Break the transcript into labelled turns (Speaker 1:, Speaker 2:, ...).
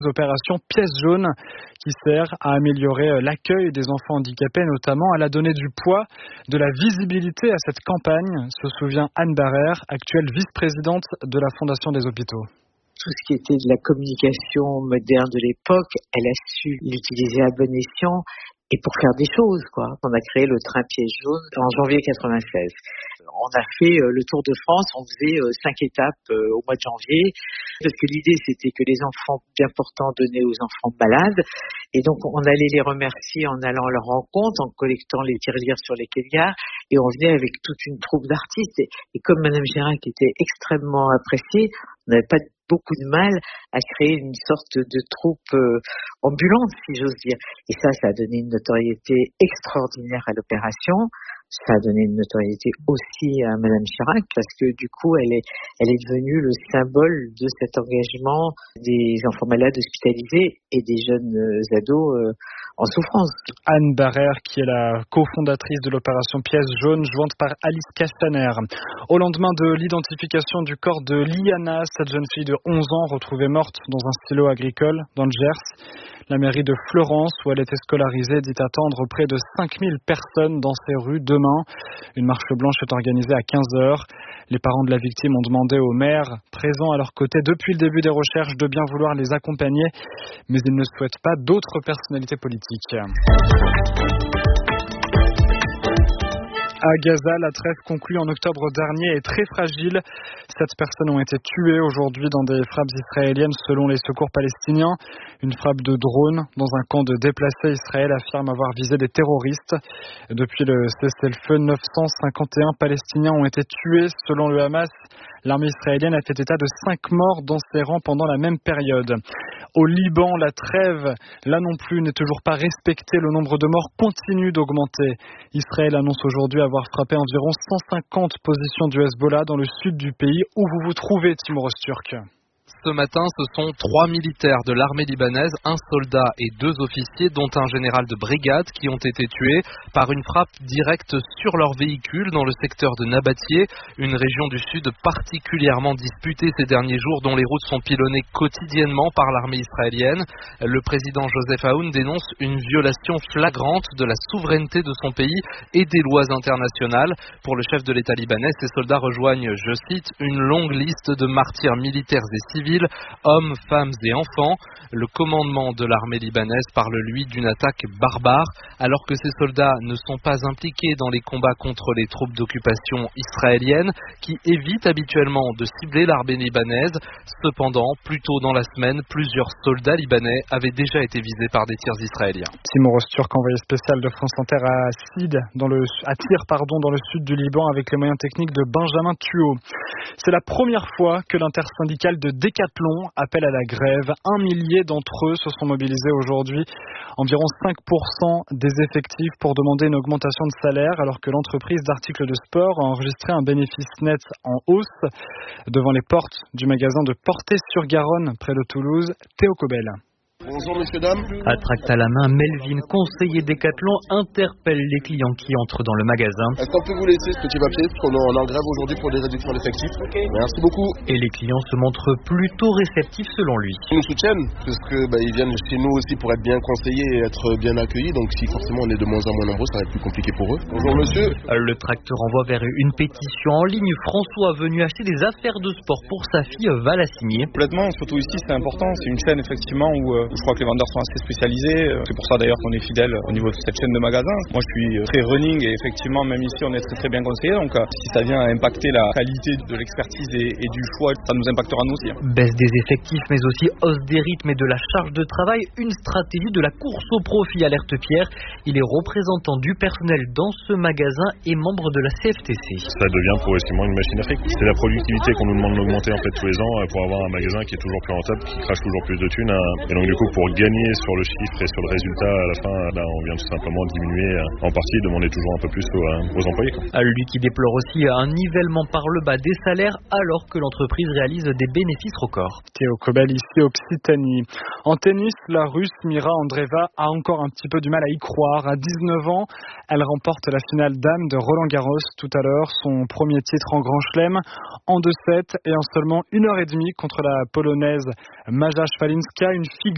Speaker 1: Opération Pièce jaune qui sert à améliorer l'accueil des enfants handicapés notamment. Elle a donné du poids, de la visibilité à cette campagne, se souvient Anne Barrère, actuelle vice-présidente de la Fondation des hôpitaux.
Speaker 2: Tout ce qui était de la communication moderne de l'époque, elle a su l'utiliser à bon escient et pour faire des choses, quoi. On a créé le train Pièce jaune en janvier 96. On a fait le Tour de France, on faisait 5 étapes au mois de janvier, parce que l'idée c'était que les enfants bien portants donnaient aux enfants malades, et donc on allait les remercier en allant à leur rencontre, en collectant les tirelires sur les caviars, et on venait avec toute une troupe d'artistes, et comme Madame Chirac était extrêmement appréciée, on n'avait pas beaucoup de mal à créer une sorte de troupe ambulante, si j'ose dire. Et ça a donné une notoriété extraordinaire à l'opération. Ça a donné une notoriété aussi à Madame Chirac parce que du coup, elle est devenue le symbole de cet engagement des enfants malades hospitalisés et des jeunes ados en souffrance.
Speaker 1: Anne Barrère, qui est la cofondatrice de l'opération Pièce jaune, jointe par Alice Castaner. Au lendemain de l'identification du corps de Liana, cette jeune fille de 11 ans retrouvée morte dans un silo agricole dans le Gers, la mairie de Florence, où elle était scolarisée, dit attendre près de 5000 personnes dans ses rues demain. Une marche blanche est organisée à 15h. Les parents de la victime ont demandé au maire, présent à leur côté depuis le début des recherches, de bien vouloir les accompagner, mais ils ne souhaitent pas d'autres personnalités politiques. À Gaza, la trêve conclue en octobre dernier est très fragile. 7 personnes ont été tuées aujourd'hui dans des frappes israéliennes selon les secours palestiniens. Une frappe de drone dans un camp de déplacés. Israël affirme avoir visé des terroristes. Depuis le cessez-le-feu, 951 Palestiniens ont été tués selon le Hamas. L'armée israélienne a fait état de 5 morts dans ses rangs pendant la même période. Au Liban, la trêve, là non plus, n'est toujours pas respectée. Le nombre de morts continue d'augmenter. Israël annonce aujourd'hui avoir frappé environ 150 positions du Hezbollah dans le sud du pays. Où vous vous trouvez, Timur Öztürk ?
Speaker 3: Ce matin, ce sont 3 militaires de l'armée libanaise, un soldat et 2 officiers, dont un général de brigade, qui ont été tués par une frappe directe sur leur véhicule dans le secteur de Nabatieh, une région du sud particulièrement disputée ces derniers jours, dont les routes sont pilonnées quotidiennement par l'armée israélienne. Le président Joseph Aoun dénonce une violation flagrante de la souveraineté de son pays et des lois internationales. Pour le chef de l'État libanais, ces soldats rejoignent, je cite, une longue liste de martyrs militaires et civils, hommes, femmes et enfants. Le commandement de l'armée libanaise parle, lui, d'une attaque barbare, alors que ces soldats ne sont pas impliqués dans les combats contre les troupes d'occupation israéliennes, qui évitent habituellement de cibler l'armée libanaise. Cependant, plus tôt dans la semaine, plusieurs soldats libanais avaient déjà été visés par des tirs israéliens.
Speaker 1: Timur Öztürk, envoyé spécial de France Inter à Tyr, dans le sud du Liban, avec les moyens techniques de Benjamin Thuot. C'est la première fois que l'intersyndicale de Decathlon appelle à la grève. 1 millier d'entre eux se sont mobilisés aujourd'hui, environ 5% des effectifs, pour demander une augmentation de salaire, alors que l'entreprise d'articles de sport a enregistré un bénéfice net en hausse. Devant les portes du magasin de Portet-sur-Garonne, près de Toulouse, Théo Cobel.
Speaker 4: Bonjour messieurs, dames.
Speaker 5: À tract à la main, Melvin, conseiller Decathlon, interpelle les clients qui entrent dans le magasin.
Speaker 4: Est-ce qu'on peut vous laisser ce petit papier, parce qu'on est en grève aujourd'hui pour des réductions d'effectifs. Merci beaucoup.
Speaker 5: Et les clients se montrent plutôt réceptifs selon lui.
Speaker 4: Ils nous soutiennent, parce que ils viennent chez nous aussi pour être bien conseillés et être bien accueillis. Donc si forcément on est de moins en moins nombreux, ça va être plus compliqué pour eux. Bonjour monsieur.
Speaker 5: Le tract renvoie vers une pétition en ligne. François, venu acheter des affaires de sport pour sa fille, va la signer.
Speaker 6: Complètement, surtout ici c'est important. C'est une chaîne effectivement où je crois que les vendeurs sont assez spécialisés. C'est pour ça d'ailleurs qu'on est fidèle au niveau de cette chaîne de magasins. Moi je suis très running et effectivement même ici on est très bien conseillé. Donc si ça vient à impacter la qualité de l'expertise et du choix, ça nous impactera nous aussi.
Speaker 5: Baisse des effectifs mais aussi hausse des rythmes et de la charge de travail. Une stratégie de la course au profit, alerte Pierre. Il est représentant du personnel dans ce magasin et membre de la CFTC.
Speaker 7: Ça devient progressivement une machine à fric. C'est la productivité qu'on nous demande d'augmenter en fait tous les ans pour avoir un magasin qui est toujours plus rentable, qui crache toujours plus de thunes. Et donc du coup pour gagner sur le chiffre et sur le résultat à la fin, là on vient tout simplement diminuer en partie, demander toujours un peu plus aux employés.
Speaker 5: Lui qui déplore aussi un nivellement par le bas des salaires alors que l'entreprise réalise des bénéfices records.
Speaker 1: Théo Cobel ici Occitanie. En tennis, la Russe Mira Andreeva a encore un petit peu du mal à y croire. À 19 ans, elle remporte la finale dames de Roland Garros tout à l'heure, son premier titre en Grand Chelem, en 2-7 et en seulement 1h30 contre la Polonaise Maja Szwalinska, une figure